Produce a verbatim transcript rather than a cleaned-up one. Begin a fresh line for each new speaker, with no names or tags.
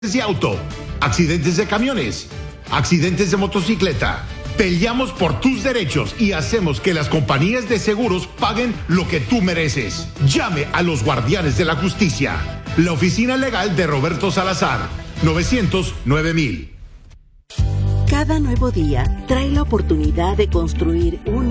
de auto, accidentes de camiones, accidentes de motocicleta. Peleamos por tus derechos y hacemos que las compañías de seguros paguen lo que tú mereces. Llame a los guardianes de la justicia. La oficina legal de Roberto Salazar, novecientos nueve mil.
Cada nuevo día trae la oportunidad de construir un